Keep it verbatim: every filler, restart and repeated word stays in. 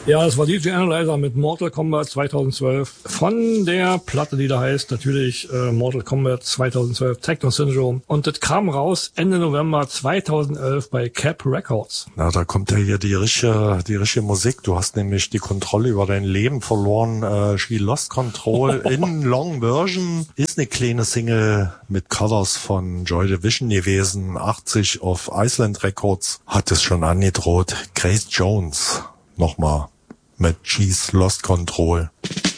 Ja, das war D J Analyzer mit Mortal Kombat zweitausendzwölf von der Platte, die da heißt natürlich äh, Mortal Kombat zweitausendzwölf Techno Syndrome. Und das kam raus Ende November zweitausendelf bei Cap Records. Na, da kommt ja hier die richtige, die richtige Musik. Du hast nämlich die Kontrolle über dein Leben verloren. Äh, She Lost Control in Long Version ist eine kleine Single mit Covers von Joy Division gewesen. achtzig auf Iceland Records hat es schon angedroht. Grace Jones nochmal mit She's Lost Control.